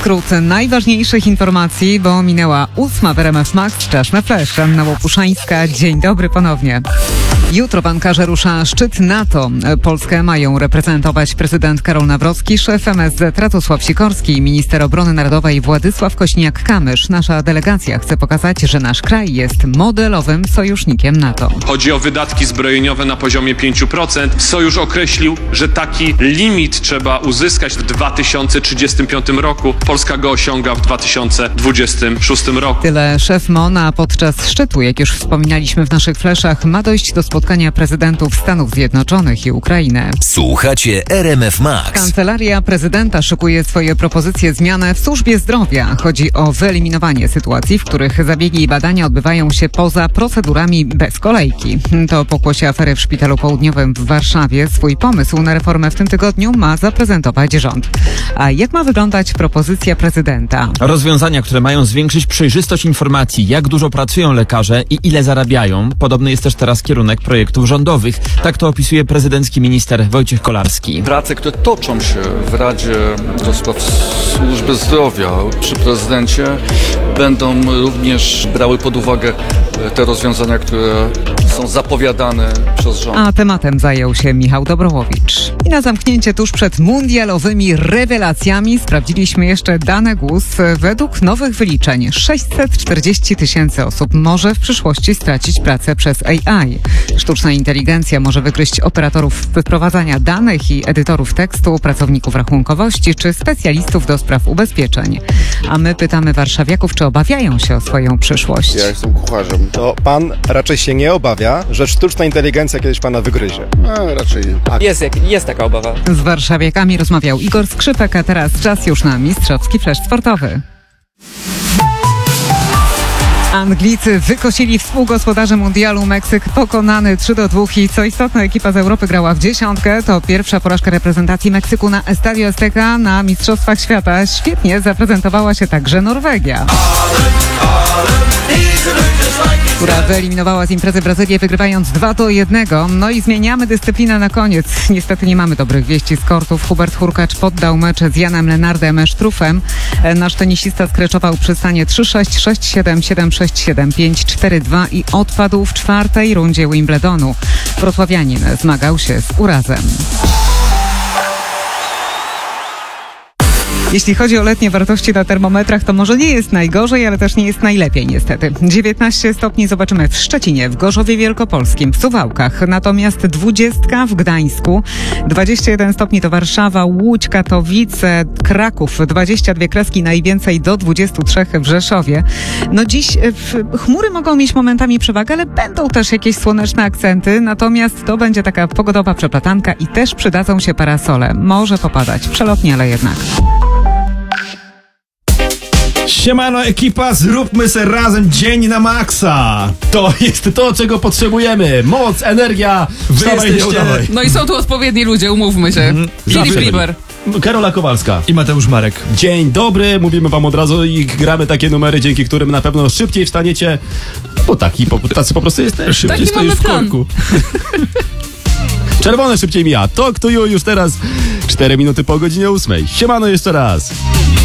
Skrót najważniejszych informacji, bo minęła 8 w RMF Max. Czas na flash. Anna Łopuszańska. Dzień dobry ponownie. Jutro w Ankarze rusza szczyt NATO. Polskę mają reprezentować prezydent Karol Nawrocki, szef MSZ Radosław Sikorski, minister obrony narodowej Władysław Kośniak-Kamysz. Nasza delegacja chce pokazać, że nasz kraj jest modelowym sojusznikiem NATO. Chodzi o wydatki zbrojeniowe na poziomie 5%. Sojusz określił, że taki limit trzeba uzyskać w 2035 roku. Polska go osiąga w 2026 roku. Tyle szef MON, a podczas szczytu, jak już wspominaliśmy w naszych fleszach, ma dojść do spotkania prezydentów Stanów Zjednoczonych i Ukrainy. Słuchacie RMF Max. Kancelaria prezydenta szykuje swoje propozycje zmian w służbie zdrowia. Chodzi o wyeliminowanie sytuacji, w których zabiegi i badania odbywają się poza procedurami bez kolejki. To pokłosie afery w Szpitalu Południowym w Warszawie. Swój pomysł na reformę w tym tygodniu ma zaprezentować rząd. A jak ma wyglądać propozycja prezydenta? Rozwiązania, które mają zwiększyć przejrzystość informacji, jak dużo pracują lekarze i ile zarabiają. Podobny jest też teraz kierunek projektów rządowych. Tak to opisuje prezydencki minister Wojciech Kolarski. Prace, które toczą się w Radzie do Spraw Służby Zdrowia przy prezydencie, będą również brały pod uwagę te rozwiązania, które są zapowiadane przez rząd. A tematem zajął się Michał Dobrołowicz. I na zamknięcie tuż przed mundialowymi rewelacjami sprawdziliśmy jeszcze dane GUS. Według nowych wyliczeń 640 000 osób może w przyszłości stracić pracę przez AI. Sztuczna inteligencja może wykryć operatorów wyprowadzania danych i edytorów tekstu, pracowników rachunkowości czy specjalistów do spraw ubezpieczeń. A my pytamy warszawiaków, czy obawiają się o swoją przyszłość. Ja jestem kucharzem. To pan raczej się nie obawia, że sztuczna inteligencja kiedyś pana wygryzie? Raczej tak. Jest taka obawa. Z warszawiakami rozmawiał Igor Skrzypek, a teraz czas już na mistrzowski flash sportowy. Anglicy wykosili współgospodarze mundialu. Meksyk pokonany 3-2 i co istotne, ekipa z Europy grała w dziesiątkę. To pierwsza porażka reprezentacji Meksyku na Estadio Azteca na Mistrzostwach Świata. Świetnie zaprezentowała się także Norwegia, która wyeliminowała z imprezy Brazylię, wygrywając 2-1. No i zmieniamy dyscyplinę na koniec. Niestety nie mamy dobrych wieści z kortów. Hubert Hurkacz poddał mecz z Janem Lenardem Sztrufem. Nasz tenisista skreczował przy stanie 3-6, 6-7, 7-6, 7-5, 4-2 i odpadł w czwartej rundzie Wimbledonu. Wrocławianin zmagał się z urazem. Jeśli chodzi o letnie wartości na termometrach, to może nie jest najgorzej, ale też nie jest najlepiej niestety. 19 stopni zobaczymy w Szczecinie, w Gorzowie Wielkopolskim, w Suwałkach, natomiast 20 w Gdańsku, 21 stopni to Warszawa, Łódź, Katowice, Kraków, 22 kreski, najwięcej do 23 w Rzeszowie. No dziś chmury mogą mieć momentami przewagę, ale będą też jakieś słoneczne akcenty, natomiast to będzie taka pogodowa przeplatanka i też przydadzą się parasole. Może popadać, przelotnie, ale jednak. Siemano ekipa, zróbmy se razem dzień na maksa. To jest to, czego potrzebujemy. Moc, energia, wstawaj, nie udawaj. No i są tu odpowiedni ludzie, umówmy się. Filip Liber, Karola Kowalska i Mateusz Marek. Dzień dobry, mówimy wam od razu i gramy takie numery, dzięki którym na pewno szybciej wstaniecie, bo tacy po prostu jesteśmy. Szybciej taki mamy w korku. Czerwone szybciej mija. Talk to you już teraz 4 minuty po godzinie 8. Siemano jeszcze raz.